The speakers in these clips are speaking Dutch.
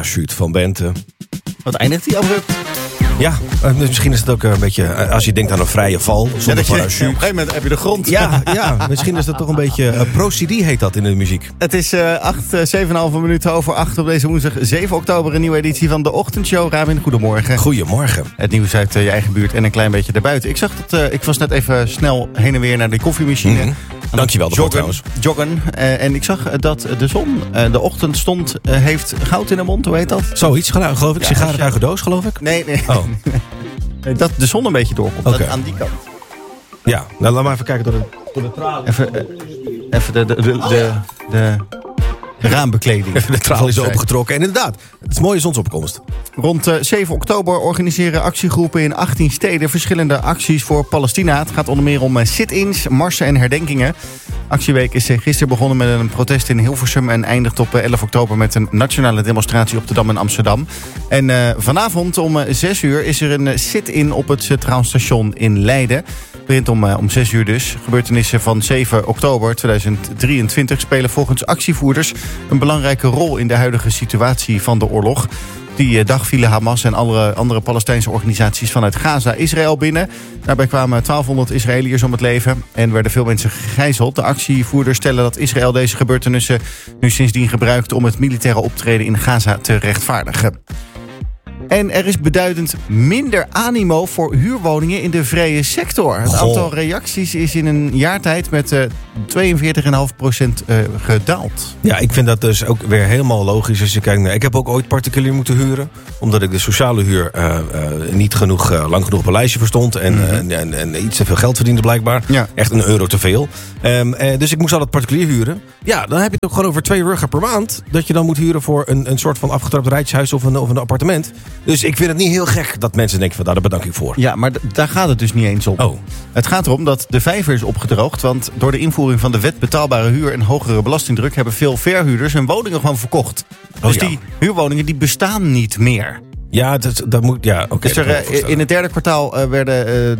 parachute van Bente. Wat eindigt die abrupt? Ja, misschien is het ook een beetje... als je denkt aan een vrije val zonder Op een parachute. gegeven moment heb je de grond. Ja, misschien is dat toch een beetje... procedie heet dat in de muziek. Het is 7,5 minuten over 8 op deze woensdag 7 oktober. Een nieuwe editie van de Ochtendshow. Rabin, goedemorgen. Goedemorgen. Het nieuws uit je eigen buurt en een klein beetje daarbuiten. Ik zag dat ik was net even snel heen en weer naar de koffiemachine. Mm-hmm. Dankjewel daarvoor trouwens. Joggen. En ik zag dat de zon, de ochtendstond, heeft goud in de mond. Hoe heet dat? Zoiets, geloof ik. Ja, Sigaren uit de doos, geloof ik. Nee. Oh. Dat de zon een beetje doorkomt. Oké. Dat aan die kant. Ja, nou laat maar even kijken door de tralies. Even de raambekleding. Even de tralies opengetrokken. En inderdaad, het is mooie zonsopkomst. Rond 7 oktober organiseren actiegroepen in 18 steden verschillende acties voor Palestina. Het gaat onder meer om sit-ins, marsen en herdenkingen. Actieweek is gisteren begonnen met een protest in Hilversum en eindigt op 11 oktober met een nationale demonstratie op de Dam in Amsterdam. En vanavond om 6 uur is er een sit-in op het Centraal Station in Leiden. Het begint om 6 uur dus. Gebeurtenissen van 7 oktober 2023 spelen volgens actievoerders een belangrijke rol in de huidige situatie van de oorlog. Die dag vielen Hamas en andere Palestijnse organisaties vanuit Gaza Israël binnen. Daarbij kwamen 1200 Israëliërs om het leven en werden veel mensen gegijzeld. De actievoerders stellen dat Israël deze gebeurtenissen nu sindsdien gebruikt om het militaire optreden in Gaza te rechtvaardigen. En er is beduidend minder animo voor huurwoningen in de vrije sector. Het aantal reacties is in een jaar tijd met 42,5% gedaald. Ja, ik vind dat dus ook weer helemaal logisch als je kijkt naar... Ik heb ook ooit particulier moeten huren. Omdat ik de sociale huur niet lang genoeg op een lijstje verstond. En iets te veel geld verdiende blijkbaar. Ja. Echt €1 te veel. Dus ik moest altijd particulier huren. Ja, dan heb je het ook gewoon over €2 per maand. Dat je dan moet huren voor een soort van afgetrapt rijtjeshuis of een appartement. Dus ik vind het niet heel gek dat mensen denken van daar bedank ik voor. Ja, maar daar gaat het dus niet eens om. Oh. Het gaat erom dat de vijver is opgedroogd. Want door de invoering van de wet betaalbare huur en hogere belastingdruk hebben veel verhuurders hun woningen gewoon verkocht. Dus die huurwoningen die bestaan niet meer. Ja, dat moet. Ja, oké. Dus in het derde kwartaal werden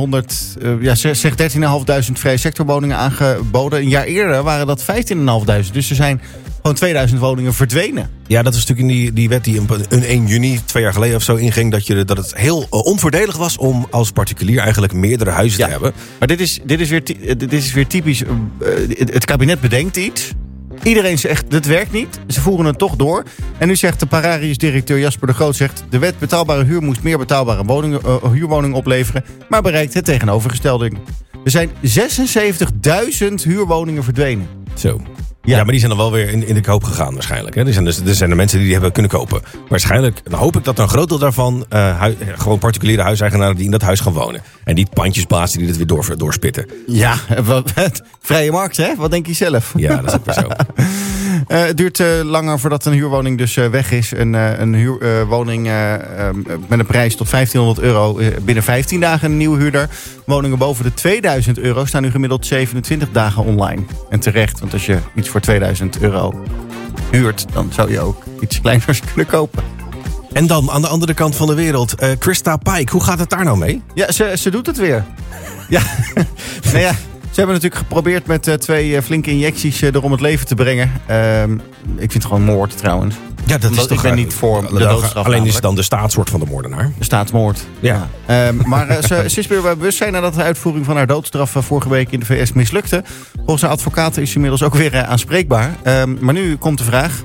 13.500 vrije sectorwoningen aangeboden. Een jaar eerder waren dat 15.500. Dus er zijn gewoon 2000 woningen verdwenen. Ja, dat is natuurlijk in die wet die een 1 juni, 2 jaar geleden of zo inging... dat het heel onvoordelig was om als particulier eigenlijk meerdere huizen te hebben. Maar dit is weer typisch. Het kabinet bedenkt iets. Iedereen zegt, dit werkt niet. Ze voeren het toch door. En nu zegt de Pararius-directeur Jasper de Groot... de wet betaalbare huur moest meer betaalbare huurwoningen opleveren... maar bereikt het tegenovergestelde. Er zijn 76.000 huurwoningen verdwenen. Zo. Ja, maar die zijn dan wel weer in de koop gegaan waarschijnlijk. Hè? Er zijn de mensen die hebben kunnen kopen. Waarschijnlijk, dan hoop ik dat er een groot deel daarvan... gewoon particuliere huiseigenaren die in dat huis gaan wonen. En niet pandjesbazen die dit weer doorspitten. Ja, vrije markt hè? Wat denk je zelf? Ja, dat is ook weer zo. Het duurt langer voordat een huurwoning dus weg is. Een huurwoning met een prijs tot €1.500 binnen 15 dagen een nieuwe huurder. Woningen boven de €2.000 staan nu gemiddeld 27 dagen online. En terecht, want als je iets voor €2.000 huurt... dan zou je ook iets kleiners kunnen kopen. En dan aan de andere kant van de wereld, Krista Pike. Hoe gaat het daar nou mee? Ja, ze doet het weer. Ja, nou ja. Ze hebben natuurlijk geprobeerd met 2 flinke injecties er om het leven te brengen. Ik vind het gewoon moord trouwens. Ja, dat is toch... Ik ben niet voor de doodstraf. Alleen is het dan de staatssoort van de moordenaar. De staatsmoord. Ja. Maar ze is weer bij bewustzijn nadat de uitvoering van haar doodstraf vorige week in de VS mislukte. Volgens haar advocaten is ze inmiddels ook weer aanspreekbaar. Maar nu komt de vraag: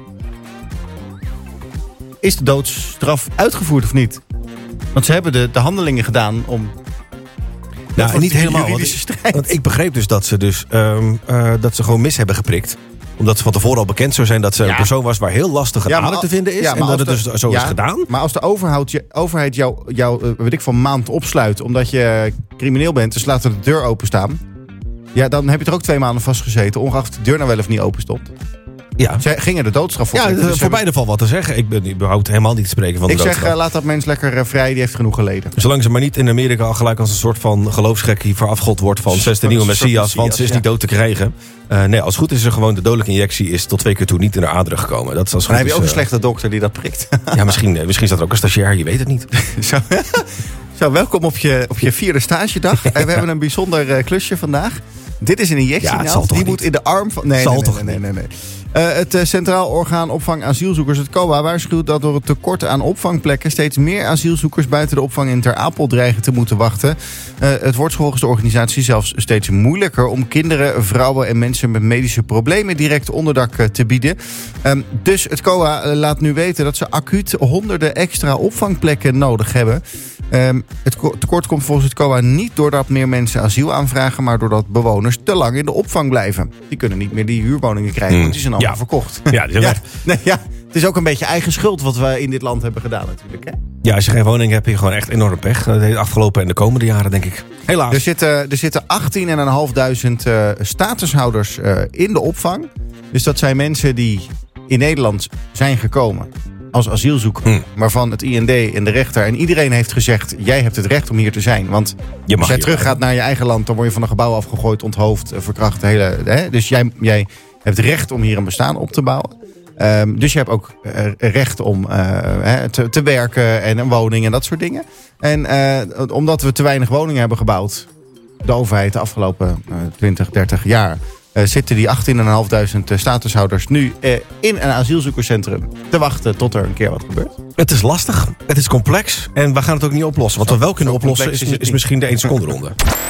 is de doodstraf uitgevoerd of niet? Want ze hebben de handelingen gedaan om... Nou, niet helemaal. Want ik begreep dus dat ze gewoon mis hebben geprikt. Omdat ze van tevoren al bekend zou zijn dat ze een persoon was waar heel lastig het ader te vinden is. Ja, en dat het dus zo is gedaan. Maar als de overheid jou weet ik, van een maand opsluit omdat je crimineel bent, dus laten de deur openstaan. Ja, dan heb je er ook 2 maanden vastgezeten, ongeacht de deur nou wel of niet open stond. Ja. Zij gingen de doodstraf voor. Ja, dus voor beide valt wat te zeggen. Ik ben überhaupt helemaal niet te spreken van de doodstraf. Ik zeg, laat dat mens lekker vrij, die heeft genoeg geleden. Zolang ze maar niet in Amerika al gelijk als een soort van geloofsgek die verafgod wordt van 6 de nieuwe Messias, want ze is niet dood te krijgen. Nee, als het goed is er gewoon de dodelijke injectie is tot 2 keer toe niet in de aderen gekomen. Dat is als goed. Dan heb je ook een slechte dokter die dat prikt. Ja, misschien staat er ook een stagiair, je weet het niet. Zo, welkom op je 4e stagedag. We hebben een bijzonder klusje vandaag. Dit is een injectienaald. Die moet in de arm van... Nee. Het Centraal Orgaan Opvang Asielzoekers, het COA, waarschuwt dat door het tekort aan opvangplekken steeds meer asielzoekers buiten de opvang in Ter Apel dreigen te moeten wachten. Het wordt volgens de organisatie zelfs steeds moeilijker om kinderen, vrouwen en mensen met medische problemen direct onderdak te bieden. Dus het COA laat nu weten dat ze acuut honderden extra opvangplekken nodig hebben. Het tekort komt volgens het COA niet doordat meer mensen asiel aanvragen, maar doordat bewoners te lang in de opvang blijven. Die kunnen niet meer die huurwoningen krijgen, want die zijn allemaal verkocht. Het is ook een beetje eigen schuld wat we in dit land hebben gedaan natuurlijk. Hè? Ja, als je geen woning hebt, heb je gewoon echt enorm pech. Dat heeft de afgelopen en de komende jaren, denk ik. Helaas. Er zitten 18.500 statushouders in de opvang. Dus dat zijn mensen die in Nederland zijn gekomen als asielzoeker, waarvan het IND en de rechter en iedereen heeft gezegd, jij hebt het recht om hier te zijn. Want als jij teruggaat naar je eigen land, dan word je van een gebouw afgegooid, onthoofd, verkracht. Dus jij hebt recht om hier een bestaan op te bouwen. Dus je hebt ook recht om te werken en een woning en dat soort dingen. En omdat we te weinig woningen hebben gebouwd, de overheid de afgelopen 20, 30 jaar, zitten die 18.500 statushouders nu in een asielzoekerscentrum te wachten tot er een keer wat gebeurt. Het is lastig, het is complex en we gaan het ook niet oplossen. Wat we wel kunnen oplossen is misschien de 1 seconde ronde.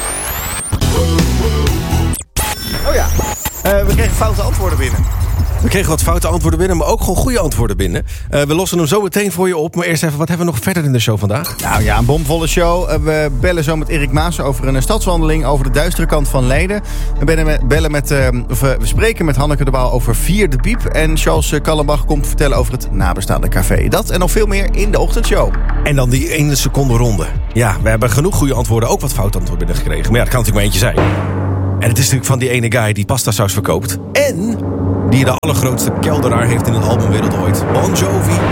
Oh ja, we kregen foute antwoorden binnen. We kregen wat foute antwoorden binnen, maar ook gewoon goede antwoorden binnen. We lossen hem zo meteen voor je op. Maar eerst even, wat hebben we nog verder in de show vandaag? Nou ja, een bomvolle show. We bellen zo met Erik Maas over een stadswandeling over de duistere kant van Leiden. We spreken met Hanneke de Waal over Vier de Piep. En Charles Kallenbach komt vertellen over het nabestaande café. Dat en nog veel meer in de ochtendshow. En dan die 1 seconde ronde. Ja, we hebben genoeg goede antwoorden, ook wat foute antwoorden binnengekregen. Maar ja, dat kan natuurlijk maar eentje zijn. En het is natuurlijk van die ene guy die pastasaus verkoopt. En die de allergrootste kelderaar heeft in het albumwereld ooit. Bon Jovi.